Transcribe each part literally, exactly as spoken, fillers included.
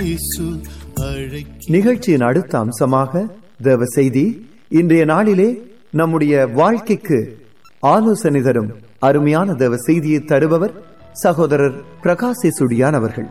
நிகழ்ச்சியின் அடுத்த அம்சமாக தேவ செய்தி. இன்றைய நாளிலே நம்முடைய வாழ்க்கைக்கு ஆலோசனை தரும் அருமையான தேவ செய்தியை தருபவர் சகோதரர் பிரகாசி சுடியான் அவர்கள்.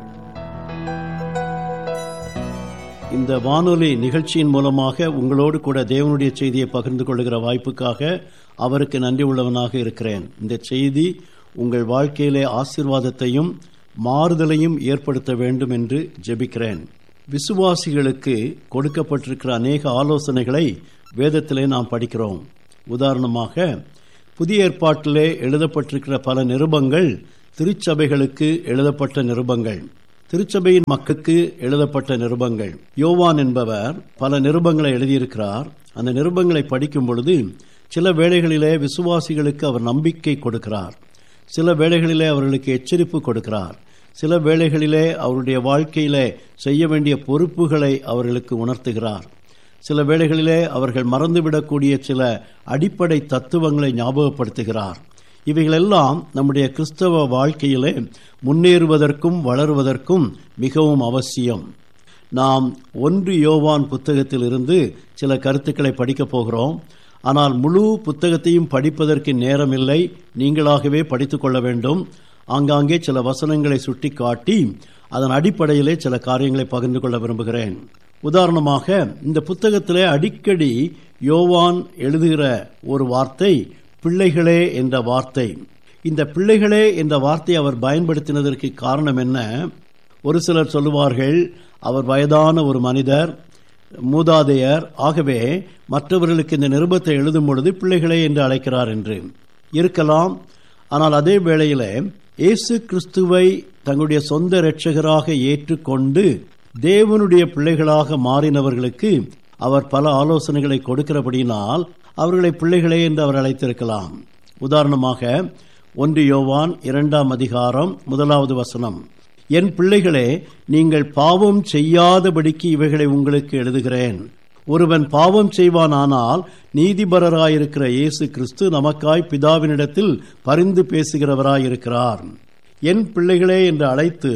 இந்த வானொலி நிகழ்ச்சியின் மூலமாக உங்களோடு கூட தேவனுடைய செய்தியை பகிர்ந்து கொள்ளுகிற வாய்ப்புக்காக அவருக்கு நன்றி உள்ளவனாக இருக்கிறேன். இந்த செய்தி உங்கள் வாழ்க்கையிலே ஆசீர்வாதத்தையும் மாறுதலையும் ஏற்படுத்த வேண்டும் என்று ஜெபிக்கிறேன். விசுவாசிகளுக்கு கொடுக்கப்பட்டிருக்கிற அநேக ஆலோசனைகளை வேதத்திலே நாம் படிக்கிறோம். உதாரணமாக, புதிய ஏற்பாட்டிலே எழுதப்பட்டிருக்கிற பல நிருபங்கள் திருச்சபைகளுக்கு எழுதப்பட்ட நிருபங்கள், திருச்சபையின் மக்களுக்கு எழுதப்பட்ட நிருபங்கள். யோவான் என்பவர் பல நிருபங்களை எழுதியிருக்கிறார். அந்த நிருபங்களை படிக்கும் பொழுது சில வேளைகளிலே விசுவாசிகளுக்கு அவர் நம்பிக்கை கொடுக்கிறார், சில வேளைகளிலே அவர்களுக்கு எச்சரிப்பு கொடுக்கிறார், சில வேளைகளிலே அவருடைய வாழ்க்கையிலே செய்ய வேண்டிய பொறுப்புகளை அவர்களுக்கு உணர்த்துகிறார், சில வேளைகளிலே அவர்கள் மறந்துவிடக்கூடிய சில அடிப்படை தத்துவங்களை ஞாபகப்படுத்துகிறார். இவைகளெல்லாம் நம்முடைய கிறிஸ்தவ வாழ்க்கையிலே முன்னேறுவதற்கும் வளருவதற்கும் மிகவும் அவசியம். நாம் ஒன்று யோவான் புத்தகத்தில் இருந்து சில கருத்துக்களை படிக்கப் போகிறோம். ஆனால் முழு புத்தகத்தையும் படிப்பதற்கு நேரமில்லை, நீங்களாகவே படித்துக் கொள்ள வேண்டும். ஆங்காங்கே சில வசனங்களை சுட்டி காட்டி அதன் அடிப்படையிலே சில காரியங்களை பகிர்ந்து கொள்ள விரும்புகிறேன். உதாரணமாக, இந்த புத்தகத்திலே அடிக்கடி யோவான் எழுதுகிற ஒரு வார்த்தை பிள்ளைகளே என்ற வார்த்தை. இந்த பிள்ளைகளே என்ற வார்த்தை அவர் பயன்படுத்தினதற்கு காரணம் என்ன? ஒரு சிலர் சொல்லுவார்கள், அவர் வயதான ஒரு மனிதர், மூதாதையர், ஆகவே மற்றவர்களுக்கு இந்த நிருபத்தை எழுதும் பொழுது பிள்ளைகளே என்று அழைக்கிறார் என்று இருக்கலாம். ஆனால் அதே வேளையிலே இயேசு கிறிஸ்துவை தங்களுடைய சொந்த இரட்சகராக ஏற்றுக்கொண்டு தேவனுடைய பிள்ளைகளாக மாறினவர்களுக்கு அவர் பல ஆலோசனைகளை கொடுக்கிறபடியினால் அவர்களை பிள்ளைகளே என்று அவர் அழைத்திருக்கலாம். உதாரணமாக, ஒன்று யோவான் இரண்டாம் அதிகாரம் முதலாவது வசனம், என் பிள்ளைகளே, நீங்கள் பாவம் செய்யாதபடிக்கு இவைகளை உங்களுக்கு எழுதுகிறேன். ஒருவன் பாவம் செய்வானானால் நீதிபரராயிருக்கிற இயேசு கிறிஸ்து நமக்காய் பிதாவினிடத்தில் பரிந்து பேசுகிறவராயிருக்கிறார். என் பிள்ளைகளே என்று அழைத்து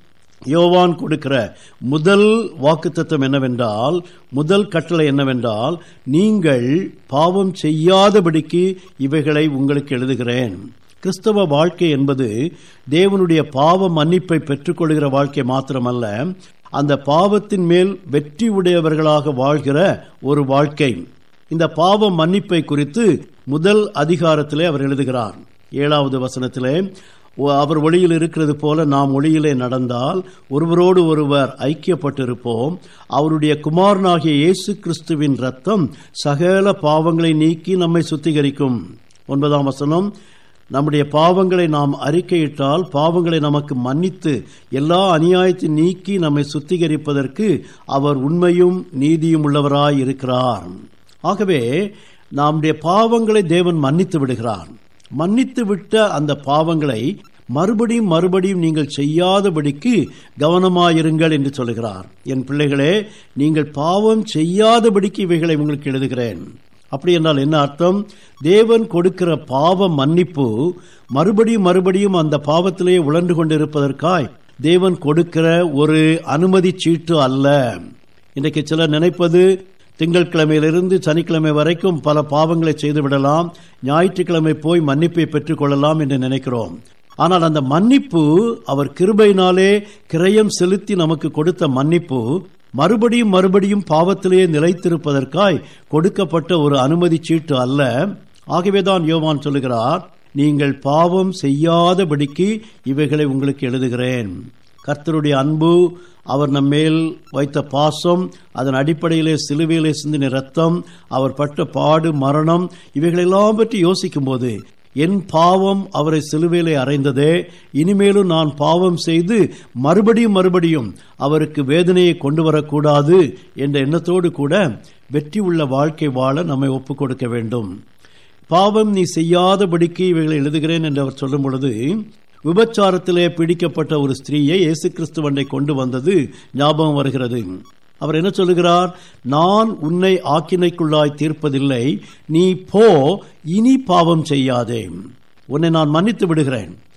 யோவான் கொடுக்கிற முதல் வாக்குத்தத்தம் என்னவென்றால், முதல் கட்டளை என்னவென்றால், நீங்கள் பாவம் செய்யாதபடிக்கு இவைகளை உங்களுக்கு எழுதுகிறேன். கிறிஸ்தவ வாழ்க்கை என்பது தேவனுடைய பாவ மன்னிப்பை பெற்றுக்கொள்கிற வாழ்க்கை மாத்திரமல்ல, அந்த பாவத்தின் மேல் வெற்றி உடையவர்களாக வாழ்கிற ஒரு வாழ்க்கை. இந்த பாவ மன்னிப்பை குறித்து முதல் அதிகாரத்திலே அவர் எழுதுகிறார். ஏழாவது வசனத்திலே, அவர் ஒளியில் இருக்கிறது போல நாம் ஒளியிலே நடந்தால் ஒருவரோடு ஒருவர் ஐக்கியப்பட்டிருப்போம். அவருடைய குமாரனாகிய இயேசு கிறிஸ்துவின் ரத்தம் சகல பாவங்களை நீக்கி நம்மை சுத்திகரிக்கும். ஒன்பதாம் வசனம், நம்முடைய பாவங்களை நாம் அறிக்கையிட்டால் பாவங்களை நமக்கு மன்னித்து எல்லா அநியாயத்தை நீக்கி நம்மை சுத்திகரிப்பதற்கு அவர் உண்மையும் நீதியும் உள்ளவராய் இருக்கிறார். ஆகவே நம்முடைய பாவங்களை தேவன் மன்னித்து விடுகிறார். மன்னித்து விட்ட அந்த பாவங்களை மறுபடியும் மறுபடியும் நீங்கள் செய்யாதபடிக்கு கவனமாயிருங்கள் என்று சொல்லுகிறார். என் பிள்ளைகளே, நீங்கள் பாவம் செய்யாதபடிக்கு இவைகளை உங்களுக்கு எழுதுகிறேன். அப்படி என்றால் என்ன அர்த்தம்? தேவன் கொடுக்கிற பாவ மன்னிப்பு மறுபடியும் மறுபடியும் அந்த பாவத்திலேயே உழன்று கொண்டிருப்பதற்காய் தேவன் கொடுக்கிற ஒரு அனுமதி சீட்டு அல்ல. இன்றைக்கு சிலர் நினைப்பது, திங்கட்கிழமையிலிருந்து சனிக்கிழமை வரைக்கும் பல பாவங்களை செய்து விடலாம், ஞாயிற்றுக்கிழமை போய் மன்னிப்பை பெற்றுக் கொள்ளலாம் என்று நினைக்கிறோம். ஆனால் அந்த மன்னிப்பு அவர் கிருபையினாலே கிரயம் செலுத்தி நமக்கு கொடுத்த மன்னிப்பு மறுபடியும் மறுபடியும் பாவத்திலேயே நிலைத்திருப்பதற்காய் கொடுக்கப்பட்ட ஒரு அனுமதி சீட்டு அல்ல. ஆகவேதான் யோவான் சொல்லுகிறார், நீங்கள் பாவம் செய்யாதபடிக்கு இவைகளை உங்களுக்கு எழுதுகிறேன். கர்த்தருடைய அன்பு, அவர் நம்மேல் வைத்த பாசம், அதன் அடிப்படையிலே சிலுவையிலே சிந்தின ரத்தம், அவர் பட்ட பாடு, மரணம், இவைகளெல்லாம் பற்றி யோசிக்கும் போது என் பாவம் அவரை சிலுவையிலே அறைந்ததே, இனிமேலும் நான் பாவம் செய்து மறுபடியும் மறுபடியும் அவருக்கு வேதனையை கொண்டு வரக்கூடாது என்ற எண்ணத்தோடு கூட வெற்றி உள்ள வாழ்க்கை வாழ நம்மை ஒப்புக் கொடுக்க வேண்டும். பாவம் நீ செய்யாதபடிக்கு இவைகளை எழுதுகிறேன் என்று அவர் சொல்லும் பொழுது, விபச்சாரத்திலே பிடிக்கப்பட்ட ஒரு ஸ்திரீயை இயேசு கிறிஸ்துவண்டை கொண்டு வந்தது ஞாபகம் வருகிறது. அவர் என்ன சொல்லுகிறார்? நான் உன்னை ஆக்கினைக்குள்ளாய் தீர்ப்பதில்லை, நீ போ, இனி பாவம் செய்யாதே, உன்னை நான் மன்னித்து விடுகிறேன்,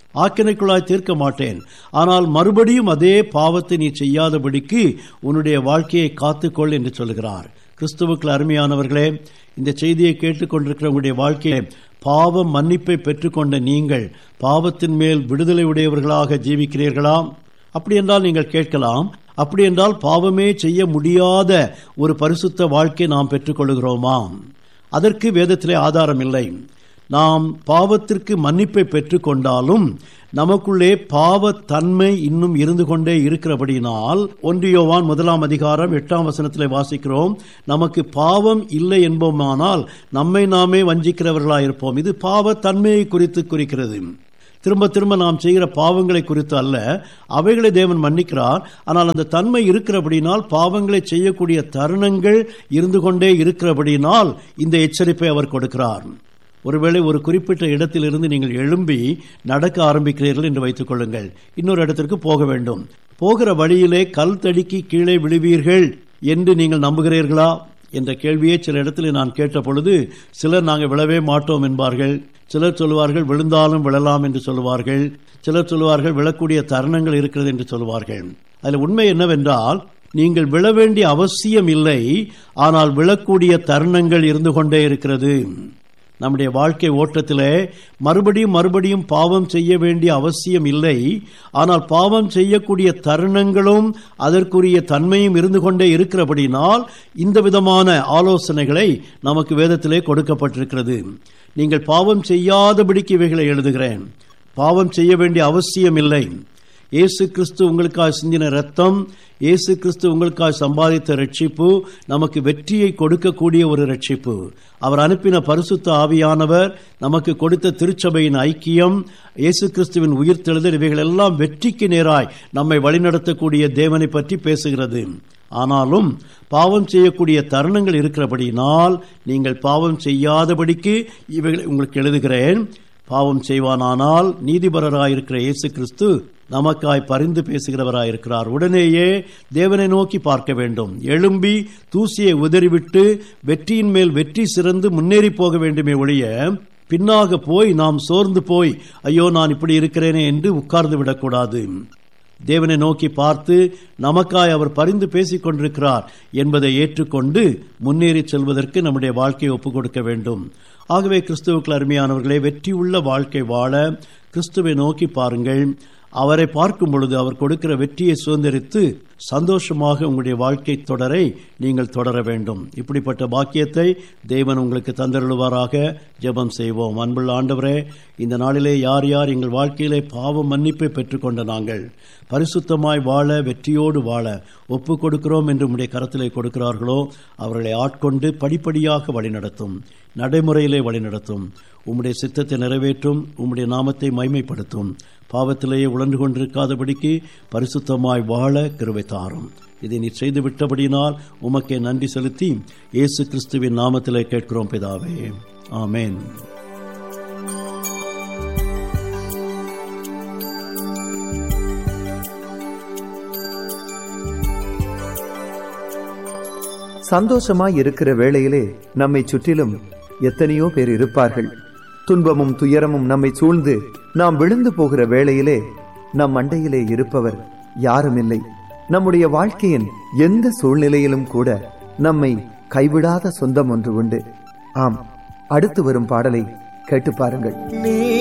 ஆக்கினைக்குள்ளாய் தீர்க்க மாட்டேன். ஆனால் மறுபடியும் அதே பாவத்தை நீ செய்யாதபடிக்கு உன்னுடைய வாழ்க்கையை காத்துக்கொள் என்று சொல்கிறார். கிறிஸ்துவுக்குள் அருமையானவர்களே, இந்த செய்தியை கேட்டுக்கொண்டிருக்கிற உங்களுடைய வாழ்க்கையை பாவ மன்னிப்பை பெற்றுக்கொண்ட நீங்கள் பாவத்தின் மேல் விடுதலை உடையவர்களாக ஜீவிக்கிறீர்களா? அப்படி என்றால் நீங்கள் கேட்கலாம், அப்படி என்றால் பாவமே செய்ய முடியாத ஒரு பரிசுத்த வாழ்க்கை நாம் பெற்றுக்கொள்கிறோமா? அதற்கு வேதத்திலே ஆதாரம் இல்லை. நாம் பாவத்திற்கு மன்னிப்பை பெற்றுக்கொண்டாலும் நமக்குள்ளே பாவ தன்மை இன்னும் இருந்து கொண்டே இருக்கிறபடினால் ஒன்று யோவான் முதலாம் அதிகாரம் எட்டாம் வசனத்திலே வாசிக்கிறோம், நமக்கு பாவம் இல்லை என்போமானால் நம்மை நாமே வஞ்சிக்கிறவர்களாயிருப்போம். இது பாவ தன்மையை குறித்து குறிக்கிறது. திரும்ப திரும்ப நாம் செய்கிற பாவங்களை குறித்து அல்ல, அவைகளை தேவன் மன்னிக்கிறார். ஆனால் அந்த தன்மை இருக்கிறபடினால், பாவங்களை செய்யக்கூடிய தருணங்கள் இருந்து கொண்டே இருக்கிறபடினால் இந்த எச்சரிப்பை அவர் கொடுக்கிறார். ஒருவேளை ஒரு குறிப்பிட்ட இடத்திலிருந்து நீங்கள் எழும்பி நடக்க ஆரம்பிக்கிறீர்கள் என்று வைத்துக் கொள்ளுங்கள். இன்னொரு இடத்திற்கு போக வேண்டும். போகிற வழியிலே கல் தடுக்கி கீழே விழுவீர்கள் என்று நீங்கள் நம்புகிறீர்களா என்ற கேள்வியை சில இடத்துல நான் கேட்ட பொழுது சிலர் நாங்கள் விழவே மாட்டோம் என்பார்கள். சிலர் சொல்லுவார்கள் விழுந்தாலும் விழலாம் என்று சொல்லுவார்கள். சிலர் சொல்லுவார்கள் விழக்கூடிய தருணங்கள் இருக்கிறது என்று சொல்லுவார்கள். அதில் உண்மை என்னவென்றால், நீங்கள் விழ வேண்டிய அவசியம் இல்லை, ஆனால் விழக்கூடிய தருணங்கள் இருந்து கொண்டே இருக்கிறது. நம்முடைய வாழ்க்கை ஓட்டத்திலே மறுபடியும் மறுபடியும் பாவம் செய்ய வேண்டிய அவசியம் இல்லை, ஆனால் பாவம் செய்யக்கூடிய தருணங்களும் அதற்குரிய தன்மையும் இருந்து கொண்டே இருக்கிறபடினால் இந்த விதமான ஆலோசனைகளை நமக்கு வேதத்திலே கொடுக்கப்பட்டிருக்கிறது. நீங்கள் பாவம் செய்யாதபடிக்கு இவைகளை எழுதுகிறேன். பாவம் செய்ய வேண்டிய அவசியம் இல்லை. இயேசு கிறிஸ்து உங்களுக்காக சிந்தின ரத்தம், இயேசு கிறிஸ்து உங்களுக்காக சம்பாதித்த ரட்சிப்பு நமக்கு வெற்றியை கொடுக்கக்கூடிய ஒரு ரட்சிப்பு. அவர் அனுப்பின பரிசுத்த ஆவியானவர், நமக்கு கொடுத்த திருச்சபையின் ஐக்கியம், இயேசு கிறிஸ்துவின் உயிர்த்தெழுதல், இவைகள் எல்லாம் வெற்றிக்கு நேராய் நம்மை வழிநடத்தக்கூடிய தேவனை பற்றி பேசுகிறது. ஆனாலும் பாவம் செய்யக்கூடிய தருணங்கள் இருக்கிறபடினால் நீங்கள் பாவம் செய்யாதபடிக்கு இவைகளை உங்களுக்கு எழுதுகிறேன். பாவம் செய்வானானால் நீதிபரராயிருக்கிற இயேசு கிறிஸ்து நமக்காய் பரிந்து பேசுகிறவராயிருக்கிறார். உடனேயே தேவனை நோக்கி பார்க்க வேண்டும். எழும்பி தூசியை உதறிவிட்டு வெற்றியின் மேல் வெற்றி சிறந்து முன்னேறி போக வேண்டுமே ஒழிய பின்னாக போய் நாம் சோர்ந்து போய் ஐயோ நான் இப்படி இருக்கிறேனே என்று உட்கார்ந்து விடக்கூடாது. தேவனை நோக்கி பார்த்து நமக்காய் அவர் பரிந்து பேசிக் கொண்டிருக்கிறார் என்பதை ஏற்றுக்கொண்டு முன்னேறி செல்வதற்கு நம்முடைய வாழ்க்கையை ஒப்புக் கொடுக்க வேண்டும். ஆகவே கிறிஸ்துவுக்குள் அருமையானவர்களே, வெற்றியுள்ள வாழ்க்கை வாழ கிறிஸ்துவை நோக்கி பாருங்கள். அவரை பார்க்கும் பொழுது அவர் கொடுக்கிற வெற்றியை சுதந்திரித்து சந்தோஷமாக உங்களுடைய வாழ்க்கை தொடரை நீங்கள் தொடர வேண்டும். இப்படிப்பட்ட பாக்கியத்தை தேவன் உங்களுக்கு தந்தருளுவாராக. ஜெபம் செய்வோம். அன்புள்ள ஆண்டவரே, இந்த நாளிலே யார் யார் எங்கள் வாழ்க்கையிலே பாவ மன்னிப்பை பெற்றுக்கொண்ட நாங்கள் பரிசுத்தமாய் வாழ, வெற்றியோடு வாழ ஒப்பு கொடுக்கிறோம் என்று உம்முடைய கரத்திலே கொடுக்கிறார்களோ அவர்களை ஆட்கொண்டு படிப்படியாக வழிநடத்தும், நடைமுறையிலே வழிநடத்தும், உம்முடைய சித்தத்தை நிறைவேற்றும், உம்முடைய நாமத்தை மைமைப்படுத்தும். பாவத்திலேயே உழன்று கொண்டிருக்காதபடிக்கு பரிசுத்தமாய் வாழ கிருபை தாரும். இதை நீ செய்து விட்டபடியினால் உமக்கே நன்றி செலுத்தி இயேசு கிறிஸ்துவின் நாமத்திலே கேட்கிறோம் பிதாவே, ஆமேன். சந்தோஷமாய் இருக்கிற வேளையிலே நம்மை சுற்றிலும் எத்தனையோ பேர் இருப்பார்கள். துன்பமும் துயரமும் நம்மை சூழ்ந்து நாம் விழுந்து போகிற வேளையிலே நம் அண்டையிலே இருப்பவர் யாரும் இல்லை. நம்முடைய வாழ்க்கையின் எந்த சூழ்நிலையிலும் கூட நம்மை கைவிடாத சொந்தம் ஒன்று உண்டு. ஆம், அடுத்து வரும் பாடலை கேட்டு பாருங்கள்.